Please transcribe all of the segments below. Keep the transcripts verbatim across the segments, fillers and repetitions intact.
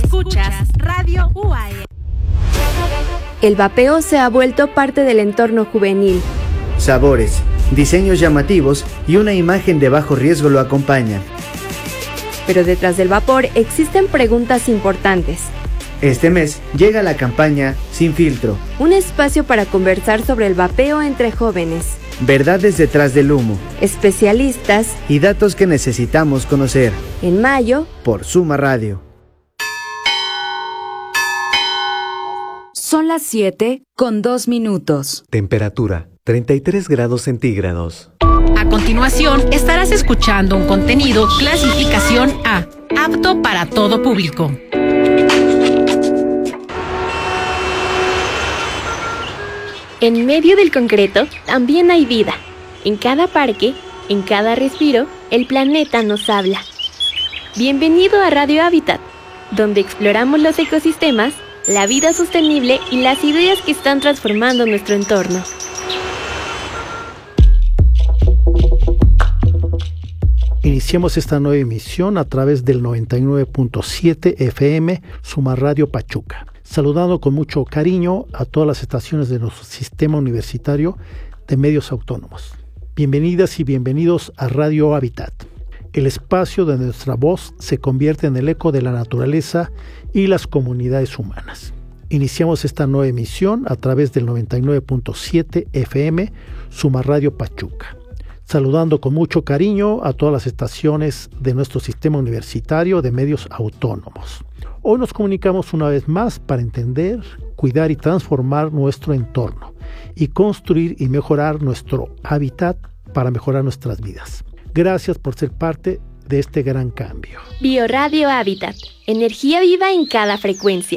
Escuchas Radio U A E. El vapeo se ha vuelto parte del entorno juvenil. Sabores, diseños llamativos y una imagen de bajo riesgo lo acompañan. Pero detrás del vapor existen preguntas importantes. Este mes llega la campaña Sin Filtro. Un espacio para conversar sobre el vapeo entre jóvenes. Verdades detrás del humo. Especialistas. Y datos que necesitamos conocer. En mayo. Por Suma Radio. Son las siete con dos minutos. Temperatura treinta y tres grados centígrados. A continuación, estarás escuchando un contenido clasificación A, apto para todo público. En medio del concreto también hay vida. En cada parque, en cada respiro, el planeta nos habla. Bienvenido a Radio Hábitat, donde exploramos los ecosistemas, la vida sostenible y las ideas que están transformando nuestro entorno. Iniciamos esta nueva emisión a través del noventa y nueve punto siete F M Suma Radio Pachuca, saludando con mucho cariño a todas las estaciones de nuestro sistema universitario de medios autónomos. Bienvenidas y bienvenidos a Radio Hábitat, el espacio donde nuestra voz se convierte en el eco de la naturaleza y las comunidades humanas. Iniciamos esta nueva emisión a través del noventa y nueve punto siete F M Suma Radio Pachuca, saludando con mucho cariño a todas las estaciones de nuestro sistema universitario de medios autónomos. Hoy nos comunicamos una vez más para entender, cuidar y transformar nuestro entorno y construir y mejorar nuestro hábitat para mejorar nuestras vidas. Gracias por ser parte de este gran cambio. Bioradio Hábitat, energía viva en cada frecuencia.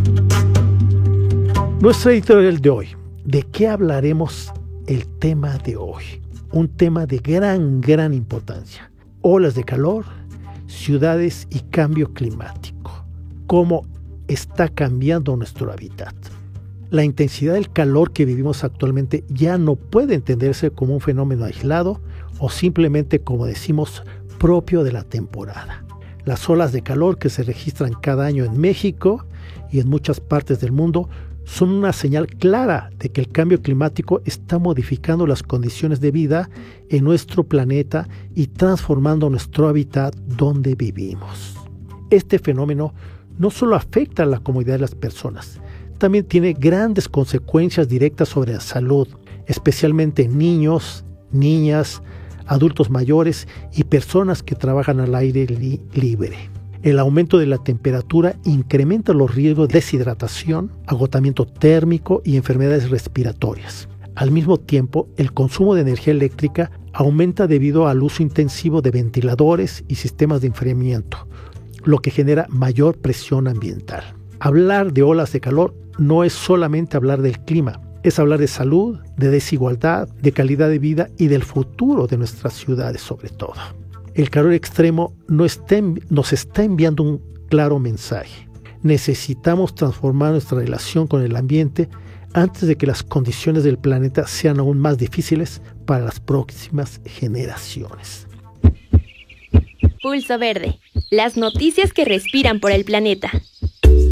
Nuestra editorial de hoy. ¿De qué hablaremos el tema de hoy? Un tema de gran, gran importancia. Olas de calor, ciudades y cambio climático. Cómo está cambiando nuestro hábitat. La intensidad del calor que vivimos actualmente ya no puede entenderse como un fenómeno aislado o simplemente, como decimos, propio de la temporada. Las olas de calor que se registran cada año en México y en muchas partes del mundo son una señal clara de que el cambio climático está modificando las condiciones de vida en nuestro planeta y transformando nuestro hábitat donde vivimos. Este fenómeno no solo afecta a la comodidad de las personas, también tiene grandes consecuencias directas sobre la salud, especialmente en niños, niñas, adultos mayores y personas que trabajan al aire li- libre. El aumento de la temperatura incrementa los riesgos de deshidratación, agotamiento térmico y enfermedades respiratorias. Al mismo tiempo, el consumo de energía eléctrica aumenta debido al uso intensivo de ventiladores y sistemas de enfriamiento, lo que genera mayor presión ambiental. Hablar de olas de calor no es solamente hablar del clima, es hablar de salud, de desigualdad, de calidad de vida y del futuro de nuestras ciudades sobre todo. El calor extremo no está envi- nos está enviando un claro mensaje. Necesitamos transformar nuestra relación con el ambiente antes de que las condiciones del planeta sean aún más difíciles para las próximas generaciones. Pulso Verde, las noticias que respiran por el planeta.